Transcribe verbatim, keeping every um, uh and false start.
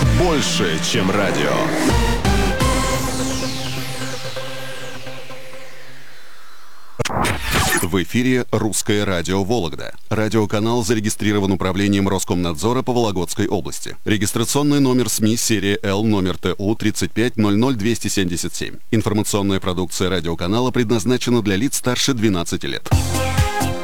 Больше, чем радио. В эфире «Русское радио Вологда». Радиоканал зарегистрирован управлением Роскомнадзора по Вологодской области. Регистрационный номер СМИ серия Л, номер Т У тридцать пять ноль ноль двести семьдесят семь. Информационная продукция радиоканала предназначена для лиц старше двенадцати лет.